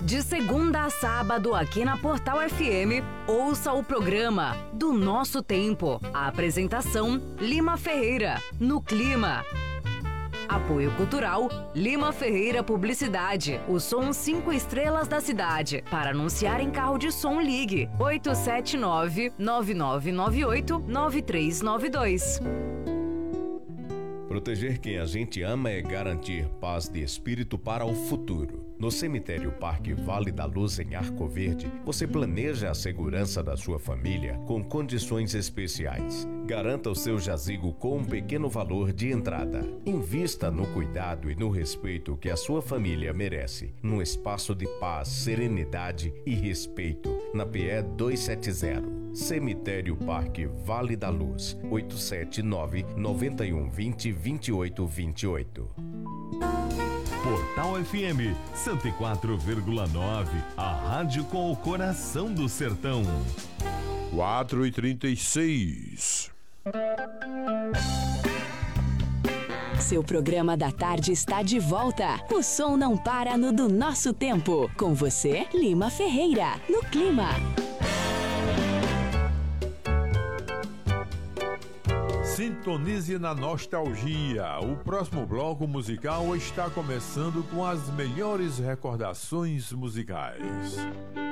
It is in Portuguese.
De segunda a sábado, aqui na Portal FM, ouça o programa Do Nosso Tempo. A apresentação, Lima Ferreira, no Clima. Apoio Cultural, Lima Ferreira Publicidade. O som 5 estrelas da cidade. Para anunciar em carro de som, ligue 879-9998-9392. Proteger quem a gente ama é garantir paz de espírito para o futuro. No cemitério Parque Vale da Luz, em Arco Verde, você planeja a segurança da sua família com condições especiais. Garanta o seu jazigo com um pequeno valor de entrada. Invista no cuidado e no respeito que a sua família merece, num espaço de paz, serenidade e respeito. Na PE 270. Cemitério Parque Vale da Luz, 879-9120-2828. Portal FM 104,9, a rádio com o coração do sertão. 4h36. Seu programa da tarde está de volta. O som não para no Do Nosso Tempo. Com você, Lima Ferreira, no Clima. Sintonize na nostalgia. O próximo bloco musical está começando com as melhores recordações musicais.